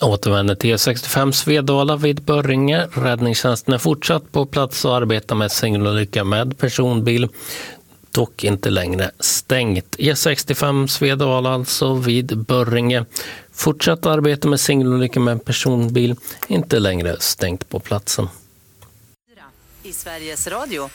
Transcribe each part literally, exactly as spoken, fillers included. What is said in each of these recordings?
Återvänder till E sextiofem Svedala vid Börringe. Räddningstjänsten är fortsatt på plats och arbetar med singelolycka med personbil. Dock inte längre stängt. E sextiofem Svedala alltså vid Börringe. Fortsatt arbete med singelolycka med personbil. Inte längre stängt på platsen. I Sveriges Radio.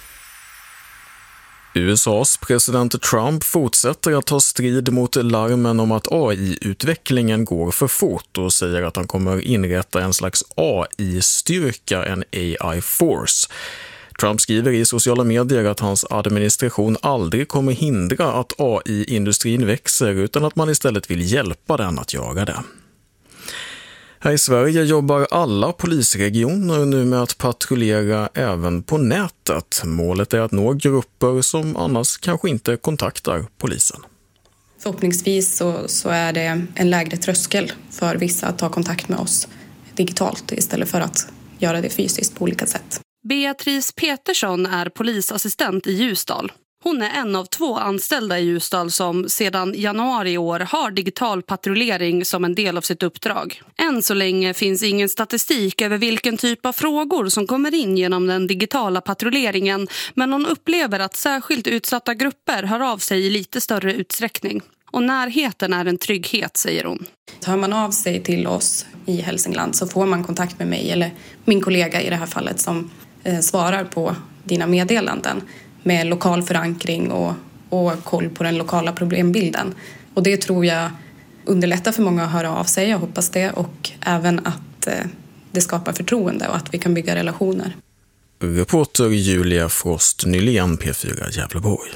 U S A:s president Trump fortsätter att ta strid mot larmen om att A I-utvecklingen går för fort och säger att han kommer inrätta en slags A I-styrka, en A I-force. Trump skriver i sociala medier att hans administration aldrig kommer hindra att A I-industrin växer utan att man istället vill hjälpa den att göra det. Här i Sverige jobbar alla polisregioner nu med att patrullera även på nätet. Målet är att nå grupper som annars kanske inte kontaktar polisen. Förhoppningsvis så, så är det en lägre tröskel för vissa att ta kontakt med oss digitalt istället för att göra det fysiskt på olika sätt. Beatrice Petersson är polisassistent i Ljusdal. Hon är en av två anställda i Ljusdal som sedan januari i år har digital patrullering som en del av sitt uppdrag. Än så länge finns ingen statistik över vilken typ av frågor som kommer in genom den digitala patrulleringen, men hon upplever att särskilt utsatta grupper hör av sig i lite större utsträckning. Och närheten är en trygghet, säger hon. Tar man av sig till oss i Hälsingland så får man kontakt med mig eller min kollega i det här fallet som eh, svarar på dina meddelanden med lokal förankring och, och koll på den lokala problembilden. Och det tror jag underlättar för många att höra av sig, jag hoppas det, och även att eh, det skapar förtroende och att vi kan bygga relationer. Reporter Julia Frost Nylén, P fyra Gävleborg.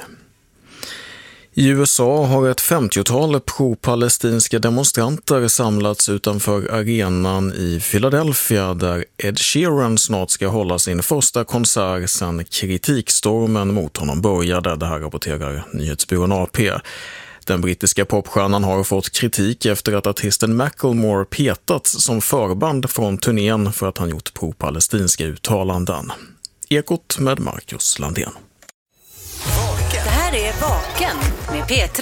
I U S A har ett femtiotal pro-palestinska demonstranter samlats utanför arenan i Philadelphia där Ed Sheeran snart ska hålla sin första konsert sedan kritikstormen mot honom började. Det här rapporterar nyhetsbyrån A P. Den brittiska popstjärnan har fått kritik efter att artisten Macklemore petats som förband från turnén för att han gjort pro-palestinska uttalanden. Ekot med Marcus Landén. Det här är Vaken med P tre.